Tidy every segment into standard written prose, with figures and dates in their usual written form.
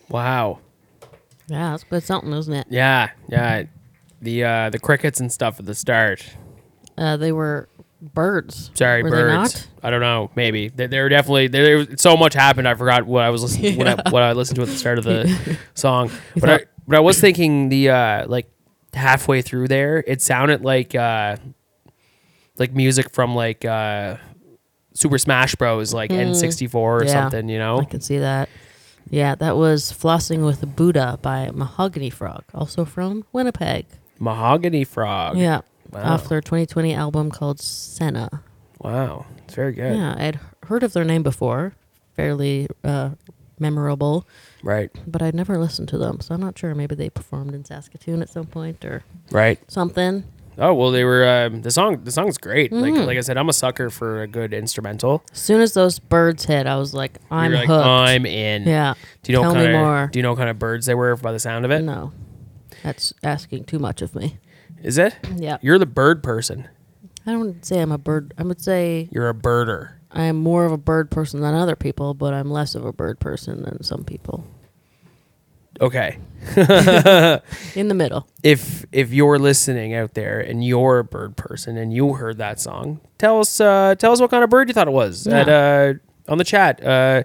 Wow. Yeah, that's good something, isn't it? Yeah. The crickets and stuff at the start. They were birds. Sorry, were birds. They not? I don't know. Maybe they were definitely there. So much happened. I forgot what I was listening. What I listened to at the start of the song. But I was thinking the like halfway through there, it sounded like music from like Super Smash Bros. Like N64 or something. You know. I can see that. Yeah, that was Flossing with Buddha by Mahogany Frog, also from Winnipeg. Mahogany Frog. Yeah. Wow. Off their 2020 album called Senna. Wow. It's very good. Yeah, I'd heard of their name before. Fairly memorable. Right. But I'd never listened to them, so I'm not sure. Maybe they performed in Saskatoon at some point or Right. something. Oh, well, they were the song's great. Like I said, I'm a sucker for a good instrumental. As soon as those birds hit, I was like, I'm You're like, hooked. I'm in. Yeah. Do you know Tell me more. Do you know what kind of birds they were by the sound of it? No. That's asking too much of me. Is it? Yeah. You're the bird person. I don't say I'm a bird. I would say You're a birder. I'm more of a bird person than other people, but I'm less of a bird person than some people. Okay. In the middle. If you're listening out there and you're a bird person and you heard that song, tell us what kind of bird you thought it was at on the chat.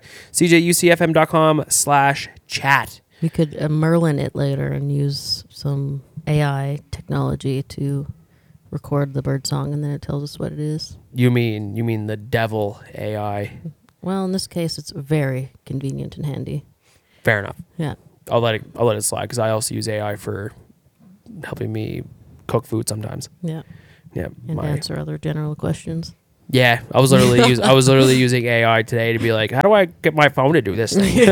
cjucfm.com/chat. We could Merlin it later and use some AI technology to record the bird song, and then it tells us what it is. You mean the devil AI? Well, in this case, it's very convenient and handy. Fair enough. Yeah. I'll let it slide because I also use AI for helping me cook food sometimes. Yeah. Yeah. And answer other general questions. Yeah, I was literally using AI today to be like, how do I get my phone to do this thing?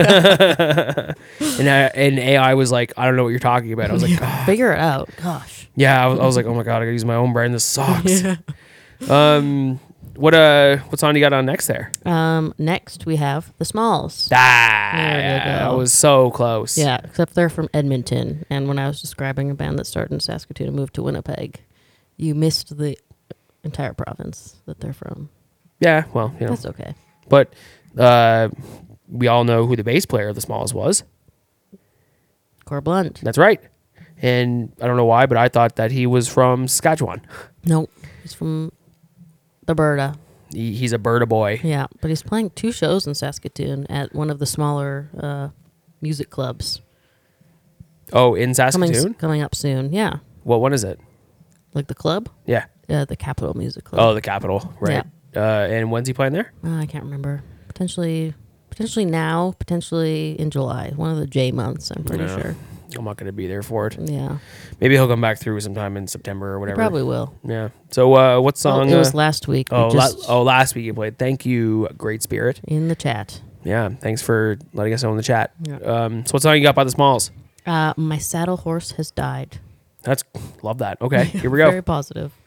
and AI was like, I don't know what you're talking about. I was like, oh. Figure it out. Gosh. Yeah, I was like, oh my god, I gotta use my own brain. This sucks. Yeah. What song you got on next there? Next we have the Smalls. There you go. I was so close. Yeah, except they're from Edmonton. And when I was describing a band that started in Saskatoon and moved to Winnipeg, you missed the entire province that they're from. Yeah, well, That's okay. But we all know who the bass player of the Smalls was. Cor Blunt. That's right. And I don't know why, but I thought that he was from Saskatchewan. No, he's from Alberta. He's a Berta boy. Yeah, but he's playing 2 shows in Saskatoon at one of the smaller music clubs. Oh, in Saskatoon? Coming up soon, yeah. What one is it? Like the club? Yeah. The Capitol Music Club. Oh, the Capitol, right. Yeah. And when's he playing there? I can't remember. Potentially now, potentially in July. One of the J months, I'm pretty sure. I'm not going to be there for it. Yeah. Maybe he'll come back through sometime in September or whatever. He probably will. Yeah. So what song? It was last week. Last week you played. Thank you, Great Spirit. In the chat. Yeah. Thanks for letting us know in the chat. Yeah. So what song you got by the Smalls? My saddle horse has died. Love that. Okay, here we go. Very positive.